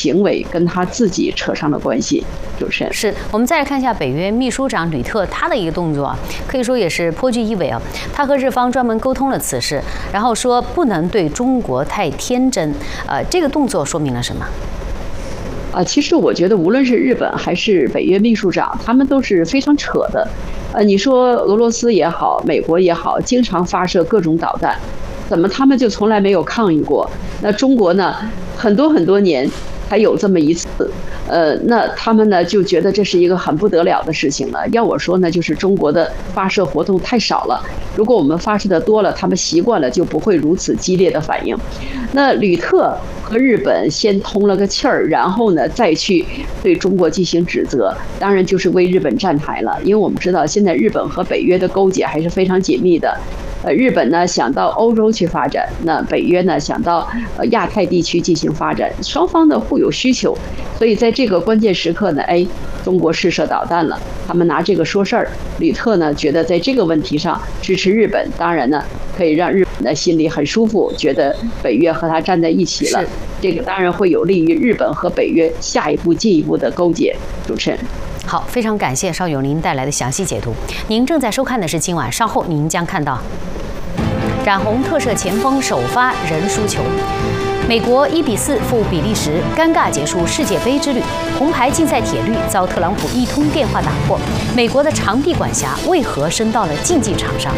行为跟他自己扯上了关系。主持人， 是我们再来看一下北约秘书长吕特他的一个动作啊，可以说也是颇具意味啊。他和日方专门沟通了此事，然后说不能对中国太天真。这个动作说明了什么？ 其实我觉得无论是日本还是北约秘书长，他们都是非常扯的。你说俄罗斯也好，美国也好，经常发射各种导弹，怎么他们就从来没有抗议过？那中国呢，很多年才有这么一次，那他们呢就觉得这是一个很不得了的事情了。要我说呢，就是中国的发射活动太少了，如果我们发射的多了，他们习惯了就不会如此激烈的反应。那吕特和日本先通了个气儿，然后呢再去对中国进行指责，当然就是为日本站台了。因为我们知道现在日本和北约的勾结还是非常紧密的。日本呢想到欧洲去发展，那北约呢想到亚太地区进行发展，双方呢互有需求，所以在这个关键时刻呢，中国试射导弹了，他们拿这个说事儿。吕特呢觉得在这个问题上支持日本，当然呢可以让日本的心里很舒服，觉得北约和他站在一起了，这个当然会有利于日本和北约下一步进一步的勾结。主持人。 好，非常感谢邵友您带来的详细解读。您正在收看的是今晚，稍后您将看到冉红特赦前锋首发人输球，美国1-4负比利时，尴尬结束世界杯之旅。红牌竞赛铁律遭特朗普一通电话打破。美国的场地管辖为何升到了竞技场上？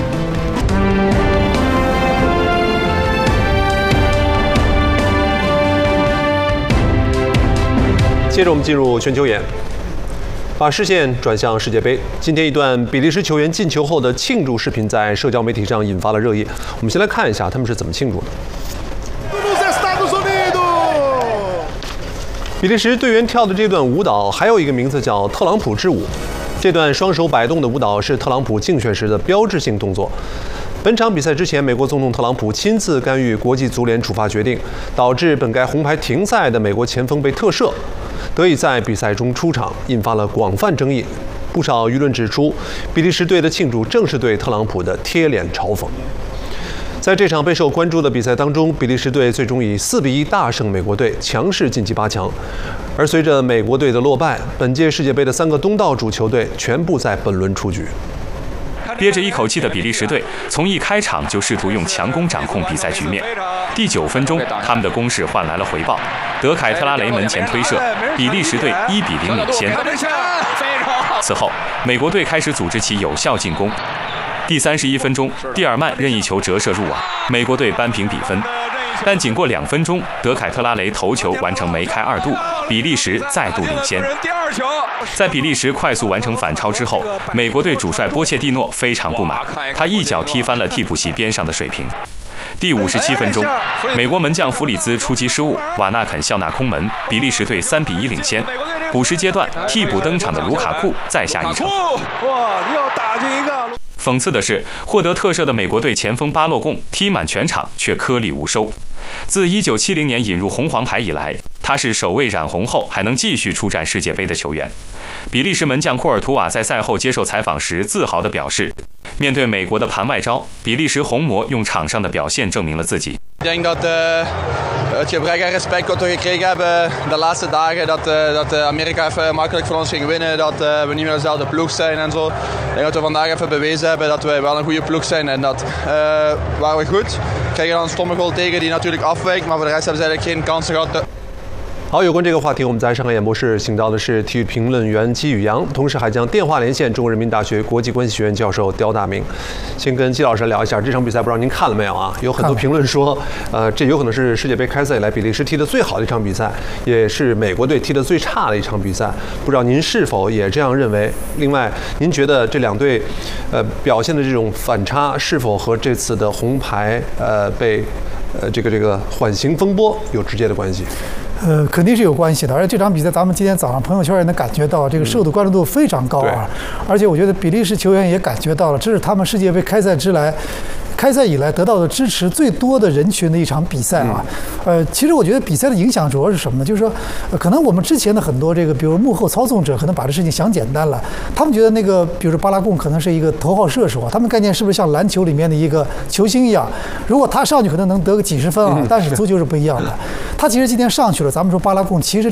接着我们进入全球眼。把视线转向世界杯，今天一段比利时球员进球后的庆祝视频在社交媒体上引发了热议。我们先来看一下他们是怎么庆祝的。比利时队员跳的这段舞蹈还有一个名字叫特朗普之舞。这段双手摆动的舞蹈是特朗普竞选时的标志性动作。本场比赛之前，美国总统特朗普亲自干预国际足联处罚决定，导致本该红牌停赛的美国前锋被特赦，得以在比赛中出场，引发了广泛争议。不少舆论指出，比利时队的庆祝正是对特朗普的贴脸嘲讽。在这场备受关注的比赛当中，比利时队最终以4-1大胜美国队，强势晋级8强。而随着美国队的落败，本届世界杯的3个东道主球队全部在本轮出局。 憋着一口气的比利时队从一开场就试图用强攻掌控比赛局面。第9分钟，他们的攻势换来了回报，德凯特拉雷门前推射，比利时队1-0领先。此后，美国队开始组织起有效进攻。第31分钟，蒂尔曼任意球折射入网，美国队扳平比分。但仅过2分钟，德凯特拉雷头球完成梅开2度，比利时再度领先。在比利时快速完成反超之后，美国队主帅波切蒂诺非常不满，他一脚踢翻了替补席边上的水瓶。第57分钟，美国门将弗里兹出击失误，瓦纳肯笑纳空门，比利时队3-1领先。补时阶段，替补登场的卢卡库再下一城。讽刺的是，获得特赦的美国队前锋巴洛贡踢满全场却颗粒无收。自1970年引入红黄牌以来，他是首位染红后还能继续出战世界杯的球员。比利时门将库尔图瓦在赛后接受采访时自豪地表示，面对美国的盘外招，比利时红魔用场上的表现证明了自己。 Ik denk dat het gebrek aan respect dat we gekregen hebben de laatste dagen, dat Amerika even makkelijk van ons ging winnen, dat we niet meer dezelfde ploeg zijn en zo. Ik denk dat we vandaag even bewezen hebben dat we wel een goede ploeg zijn en dat waren we goed. We krijgen dan een stomme goal tegen die natuurlijk afwijkt, maar voor de rest hebben ze eigenlijk geen kansen gehad. 好，有关这个话题，我们在上海演播室请到的是体育评论员姬宇阳，同时还将电话连线中国人民大学国际关系学院教授刁大明。先跟姬老师聊一下这场比赛，不知道您看了没有啊？有很多评论说，这有可能是世界杯开赛以来比利时踢的最好的一场比赛，也是美国队踢的最差的一场比赛。不知道您是否也这样认为？另外，您觉得这两队，表现的这种反差，是否和这次的红牌被这个缓刑风波有直接的关系？ 肯定是有关系的，而且这场比赛咱们今天早上朋友圈也能感觉到，这个受的关注度非常高啊！而且我觉得比利时球员也感觉到了，这是他们世界杯开赛以来得到的支持最多的人群的一场比赛啊。其实我觉得比赛的影响主要是什么呢？就是说，可能我们之前的很多比如幕后操纵者，可能把这事情想简单了。他们觉得比如说巴拉贡可能是一个头号射手啊，他们概念是不是像篮球里面的一个球星一样？如果他上去可能能得个几十分啊，但是足球是不一样的。他其实今天上去了，咱们说巴拉贡其实